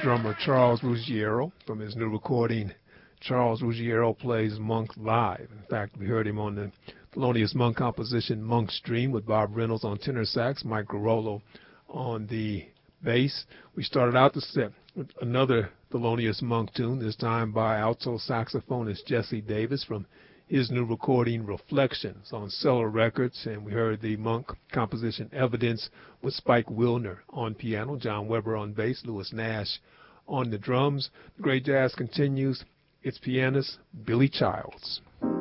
drummer Charles Ruggiero from his new recording, Charles Ruggiero Plays Monk Live. In fact, we heard him on the Thelonious Monk composition Monk's Dream with Bob Reynolds on tenor sax, Mike Garolo on the bass. We started out the set with another Thelonious Monk tune, this time by alto saxophonist Jesse Davis from his new recording Reflections on Cellar Records, and we heard the Monk composition Evidence with Spike Wilner on piano, John Weber on bass, Lewis Nash on the drums. The great jazz continues. It's pianist Billy Childs.